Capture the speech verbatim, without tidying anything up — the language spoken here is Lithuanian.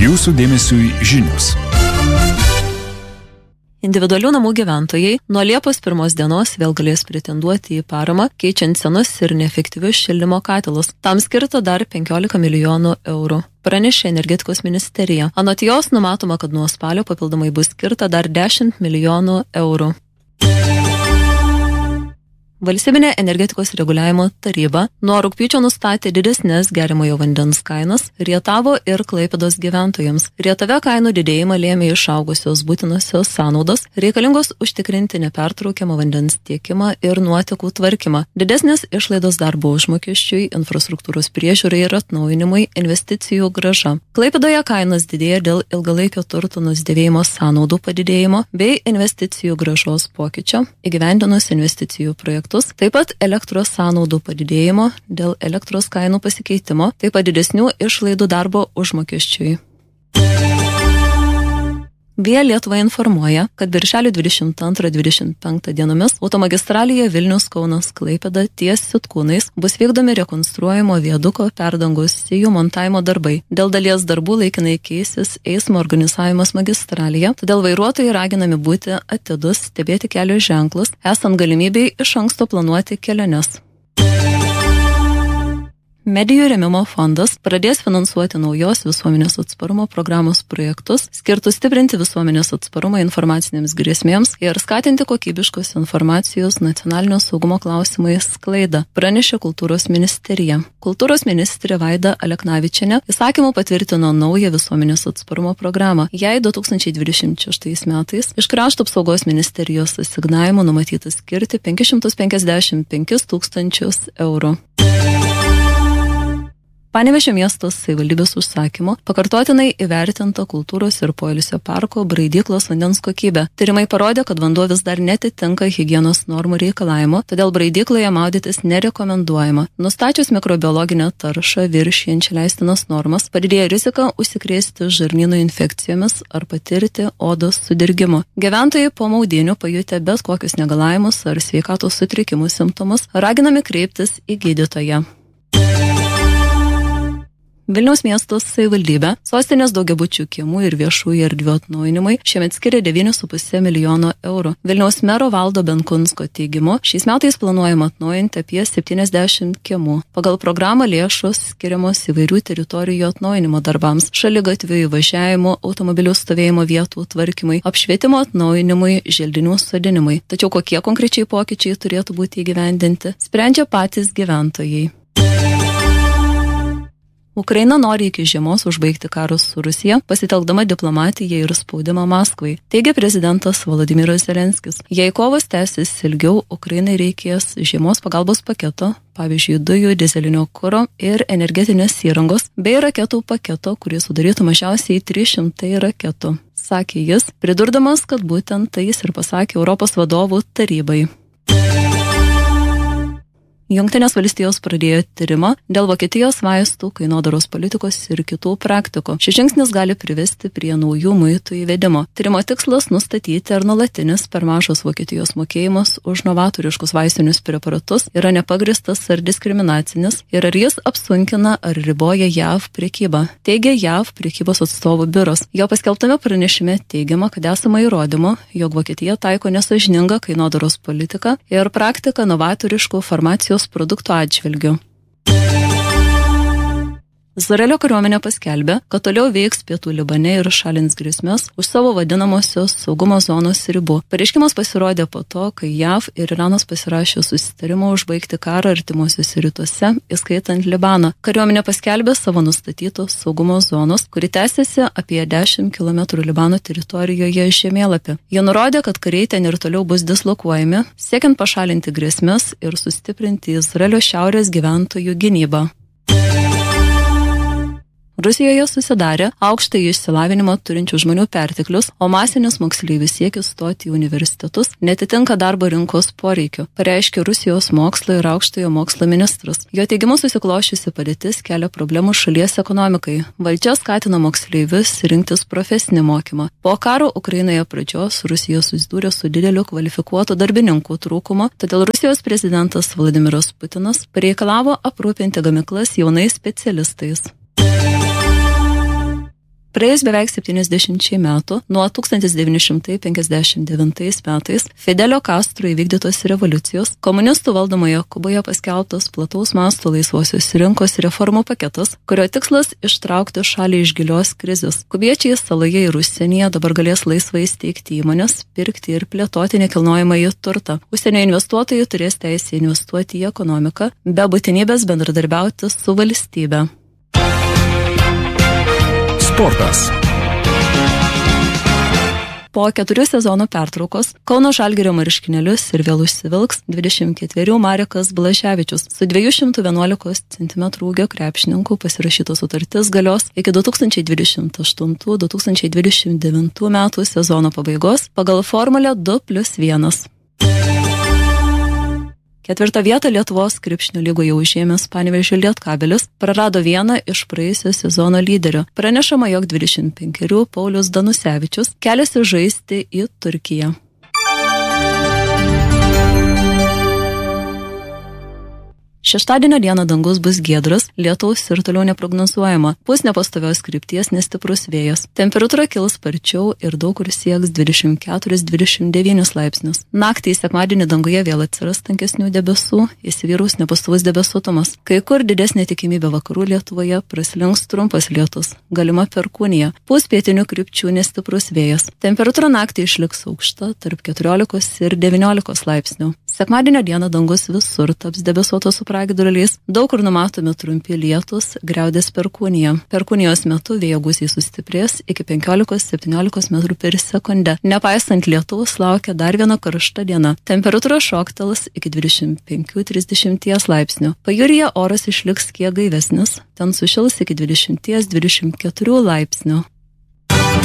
Jūsų dėmesiui žinios. Individualių namų gyventojai nuo Liepos pirmos dienos vėl galės pretenduoti į paramą, keičiant senus ir neefektyvius šildymo katilus. Tam skirta dar penkiolika milijonų eurų. Pranešė energetikos ministerija. Anot jos numatoma, kad nuo spalio papildomai bus skirta dar dešimt milijonų eurų. Valstybinė energetikos reguliavimo taryba nuo rugpjūčio nustatė didesnės geriamojo vandens kainas Rietavo ir Klaipėdos gyventojams. Rietave kainų didėjimą lėmė išaugusios būtinosios sąnaudos, reikalingos užtikrinti nepertraukiamą vandens tiekimą ir nuotekų tvarkymą. Didesnės išlaidos darbo užmokesčiui, infrastruktūros priežiūrai ir atnaujinimui, investicijų grąža. Klaipėdoje kainos didėja dėl ilgalaikio turto nusidėvėjimo sąnaudų padidėjimo bei investicijų grąžos pokyčio, įgyvendinus investicijų projektų. Taip pat elektros sąnaudų padidėjimo dėl elektros kainų pasikeitimo, taip pat didesnių išlaidų darbo užmokesčiui. Via Lietuva informuoja, kad birželio dvidešimt antrą dvidešimt penktą dienomis automagistralėje Vilnius-Kaunas Klaipėda ties Sitkūnais bus vykdomi rekonstruojamo viaduko perdangos sijų montavimo darbai. Dėl dalies darbų laikinai keisis eismo organizavimas magistralėje, todėl vairuotojai raginami būti atidus, stebėti kelio ženklus, esant galimybei iš anksto planuoti keliones. Medijų rėmimo fondas pradės finansuoti naujos visuomenės atsparumo programos projektus, skirtus stiprinti visuomenės atsparumą informacinėms grėsmėms ir skatinti kokybiškos informacijos nacionalinio saugumo klausimais sklaidą, pranešė Kultūros ministerija. Kultūros ministrė Vaida Aleknavičienė įsakymu patvirtino naują visuomenės atsparumo programą. Jai du tūkstančiai dvidešimt šeštais metais iš Krašto apsaugos ministerijos asignavimo numatyta skirti penkis šimtus penkiasdešimt penkis tūkstančius eurų. Panevėžio miesto savivaldybės užsakymu pakartotinai įvertinta kultūros ir poilsio parko Braidyklos vandens kokybė. Tyrimai parodė, kad vanduo vis dar netitinka higienos normų reikalavimo, todėl Braidykloje maudytis nerekomenduojama. Nustačius mikrobiologinę taršą viršijančią leistinas normas, padidėja rizika užsikrėsti žarnyno infekcijomis ar patirti odos sudirgimo. Gyventojai po maudynių pajutę bet kokius negalavimus ar sveikatos sutrikimų simptomus raginami kreiptis į gydytoją. Vilniaus miesto savivaldybė sostinės daugiabučių kiemų ir viešųjų erdvių atnaujinimui šiemet skiria devynis su puse milijono eurų. Vilniaus mero Valdo Benkunsko teigimu, šiais metais planuojama atnaujinti apie septyniasdešimt kiemų. Pagal programą lėšos skiriamos įvairių teritorijų atnaujinimo darbams, šaligatvių įvažiavimo, automobilių stovėjimo vietų tvarkymui, apšvietimo atnaujinimui, želdinių sodinimui. Tačiau kokie konkrečiai pokyčiai turėtų būti įgyvendinti, sprendžia patys gyventojai. Ukraina nori iki žiemos užbaigti karus su Rusija, pasitelkdama diplomatiją ir spaudimą Maskvai, teigia prezidentas Volodymyras Zelenskis. Jei kovos tęsis ilgiau, Ukrainai reikės žiemos pagalbos paketo, pavyzdžiui, dujų, dizelinio kuro ir energetinės įrangos, bei raketų paketo, kurį sudarytų mažiausiai trys šimtai raketų, sakė jis, pridurdamas, kad būtent tai jis ir pasakė Europos vadovų tarybai. Jungtinės valstijos pradėjo tyrimą dėl Vokietijos vaistų, kainodaros politikos ir kitų praktikų. Šis žingsnis gali privesti prie naujų muitų įvedimo. Tyrimo tikslas nustatyti, ar nuolatinis per mažas Vokietijos mokėjimas už novatoriškus vaistinius preparatus yra nepagristas ar diskriminacinis ir ar jis apsunkina ar riboja J A V prekybą, teigia J A V prekybos atstovų biuras. Jo paskelbtame pranešime teigiama, kad esama įrodymų, jog Vokietija taiko nesąžiningą kainodaros politiką ir praktiką novatoriškų farmacijos produktų atžvilgių. Izraelio kariuomenė paskelbė, kad toliau veiks pietų Libane ir šalins grėsmes už savo vadinamosios saugumo zonos ribų. Pareiškimas pasirodė po to, kai J A V ir Iranas pasirašė susitarimą užbaigti karą artimuosiuose rytuose, įskaitant Libaną. Kariuomenė paskelbė savo nustatytos saugumo zonos, kuri tęsiasi apie dešimt kilometrų Libano teritorijoje žemėlapį. Jie nurodė, kad kariai ten ir toliau bus dislokuojami, siekiant pašalinti grėsmes ir sustiprinti Izraelio šiaurės gyventojų gynybą. Rusijoje susidarė aukštą išsilavinimą turinčių žmonių perteklius, o masinis moksleivių siekis stoti į universitetus netitinka darbo rinkos poreikių, pareiškė Rusijos mokslo ir aukštojo mokslo ministras. Jo teigimu susiklošiusi padėtis kelia problemų šalies ekonomikai. Valdžia skatina moksleivius rinktis profesinį mokymą. Po karo Ukrainoje pradžios Rusija susidūrė su dideliu kvalifikuotų darbininkų trūkumu, todėl Rusijos prezidentas Vladimiras Putinas pareikalavo aprūpinti gamyklas jaunais specialistais. Praėjus beveik septyniasdešimčiai metų, nuo tūkstantis devyni šimtai penkiasdešimt devintais metais Fidelio Castro įvykdytos revoliucijos, komunistų valdomoje Kuboje paskelbtos plataus masto laisvosios rinkos reformų paketas, kurio tikslas ištraukti šalį iš gilios krizės. Kubiečiai saloje ir užsienyje dabar galės laisvai steigti įmonės, pirkti ir plėtoti nekilnojamąjį turtą. Užsienio investuotojai turės teisę investuoti į ekonomiką, be būtinybės bendradarbiauti su valstybe. Sportas. Po keturių sezonų pertraukos Kauno Žalgirio marškinėlius ir vėl užsivilks dvidešimt ketverių Marekas Blaževičius. Su dviejų šimtų vienuolikos centimetrų ūgio krepšininku pasirašytos sutartis galios iki du tūkstančiai dvidešimt aštuntų - du tūkstančiai dvidešimt devintų metų sezono pabaigos pagal formulę du plius vienas. Ketvirtą vietą Lietuvos krepšinio lygoje užėmęs Panevėžio Lietkabelis prarado vieną iš praėjusio sezono lyderių. Pranešama, jog dvidešimt penkerių Paulius Danusevičius keliasi žaisti į Turkiją. Šeštadienio dieną dangus bus giedras, lietaus ir toliau neprognozuojama. Pūs nepastovios krypties nestiprus vėjas. Temperatūra kils sparčiau ir daug kur sieks dvidešimt keturis - dvidešimt devynis laipsnius. Naktį į sekmadienį danguje vėl atsiras tankesnių debesų, įsivyraus nepastovus debesuotumas. Kai kur didesnė tikimybė vakarų Lietuvoje praslinks trumpas lietus, galima perkūnija. Pūs pietinių krypčių nestiprus vėjas. Temperatūra naktį išliks aukšta tarp keturiolikos ir devyniolikos laipsnių. Sekmadienio dieną dangus visur taps debesuotos su pragiedruliais, daug kur numatomi trumpi lietus, griaudės perkūnija. Perkūnijos metu vėjo gūsiai sustiprės iki penkiolikos septyniolikos metrų per sekundę. Nepaisant lietaus laukia dar viena karšta diena. Temperatūra šoktels iki dvidešimt penkių - trisdešimties laipsnių. Pajūryje oras išliks kiek gaivesnis, ten sušils iki dvidešimt - dvidešimt keturių laipsnių.